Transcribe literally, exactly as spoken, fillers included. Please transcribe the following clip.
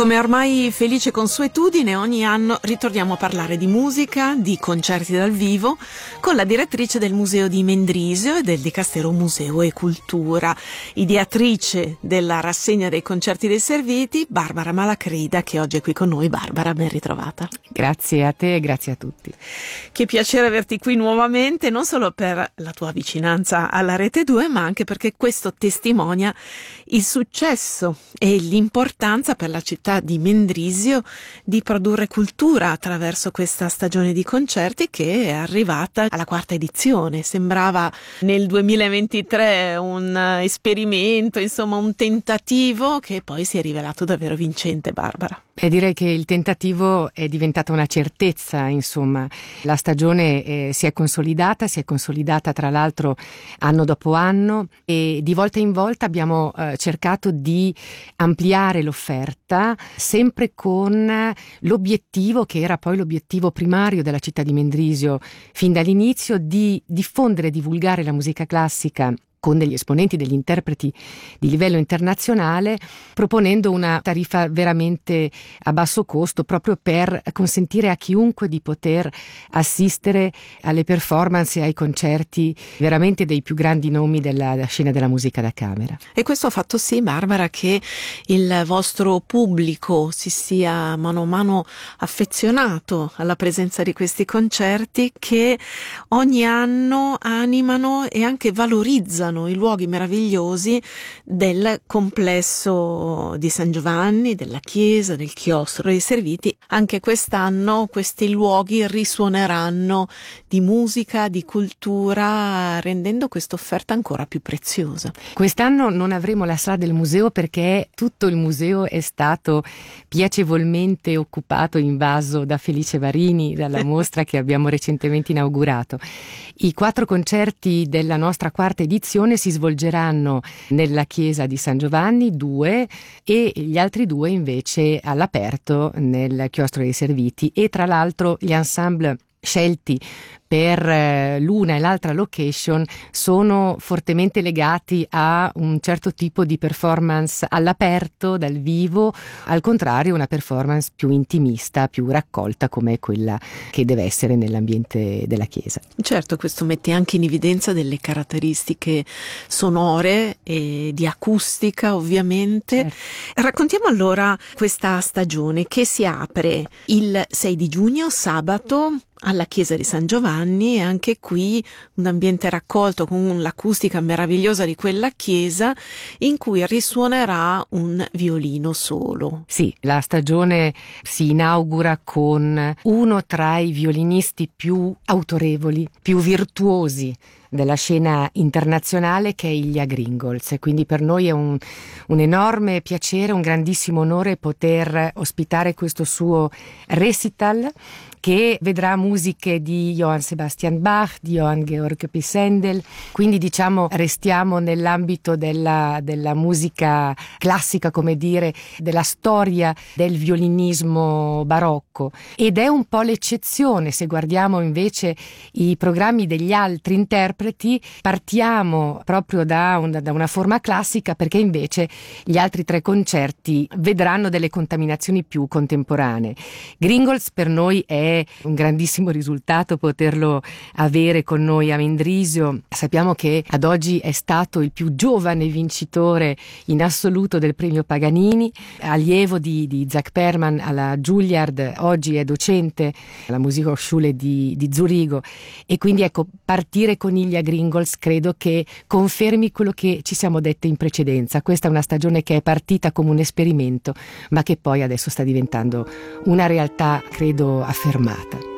Come ormai felice consuetudine, ogni anno ritorniamo a parlare di musica, di concerti dal vivo, con la direttrice del Museo di Mendrisio e del Dicastero Museo e Cultura, ideatrice della rassegna dei concerti dei serviti, Barbara Malacrida, che oggi è qui con noi. Barbara, ben ritrovata. Grazie a te e grazie a tutti. Che piacere averti qui nuovamente, non solo per la tua vicinanza alla Rete due, ma anche perché questo testimonia il successo e l'importanza per la città di Mendrisio di produrre cultura attraverso questa stagione di concerti che è arrivata alla quarta edizione. Sembrava nel duemilaventitré un esperimento, insomma un tentativo che poi si è rivelato davvero vincente, Barbara. E direi che il tentativo è diventata una certezza, insomma. La stagione eh, si è consolidata, si è consolidata tra l'altro anno dopo anno e di volta in volta abbiamo eh, cercato di ampliare l'offerta, sempre con l'obiettivo, che era poi l'obiettivo primario della città di Mendrisio fin dall'inizio, di diffondere e divulgare la musica classica con degli esponenti, degli interpreti di livello internazionale, proponendo una tariffa veramente a basso costo, proprio per consentire a chiunque di poter assistere alle performance e ai concerti veramente dei più grandi nomi della, della scena della musica da camera. E questo ha fatto sì, Barbara, che il vostro pubblico si sia mano a mano affezionato alla presenza di questi concerti, che ogni anno animano e anche valorizzano i luoghi meravigliosi del complesso di San Giovanni, della chiesa, del chiostro dei serviti. Anche quest'anno questi luoghi risuoneranno di musica, di cultura, rendendo questa offerta ancora più preziosa. Quest'anno non avremo la sala del museo perché tutto il museo è stato piacevolmente occupato, invaso da Felice Varini, dalla mostra che abbiamo recentemente inaugurato. I quattro concerti della nostra quarta edizione si svolgeranno nella chiesa di San Giovanni, due, e gli altri due invece all'aperto nel chiostro dei serviti, e tra l'altro gli ensemble scelti per l'una e l'altra location sono fortemente legati a un certo tipo di performance all'aperto, dal vivo, al contrario una performance più intimista, più raccolta, come quella che deve essere nell'ambiente della chiesa. Certo, questo mette anche in evidenza delle caratteristiche sonore e di acustica, ovviamente. Certo. Raccontiamo allora questa stagione che si apre il sei di giugno, sabato, alla chiesa di San Giovanni, e anche qui un ambiente raccolto con l'acustica meravigliosa di quella chiesa, in cui risuonerà un violino solo. Sì, la stagione si inaugura con uno tra i violinisti più autorevoli, più virtuosi della scena internazionale, che è Ilya Gringolz, e quindi per noi è un, un enorme piacere, un grandissimo onore poter ospitare questo suo recital, che vedrà musiche di Johann Sebastian Bach, di Johann Georg Pisendel, quindi diciamo restiamo nell'ambito della, della musica classica, come dire, della storia del violinismo barocco, ed è un po' l'eccezione. Se guardiamo invece i programmi degli altri interpreti, partiamo proprio da, un, da una forma classica, perché invece gli altri tre concerti vedranno delle contaminazioni più contemporanee. Gringolz per noi è un grandissimo risultato poterlo avere con noi a Mendrisio. Sappiamo che ad oggi è stato il più giovane vincitore in assoluto del premio Paganini, allievo di, di Zach Perman alla Juilliard, oggi è docente alla Musikhochschule di, di Zurigo, e quindi ecco, partire con Ilya Gringolz credo che confermi quello che ci siamo dette in precedenza. Questa è una stagione che è partita come un esperimento, ma che poi adesso sta diventando una realtà, credo, affermata.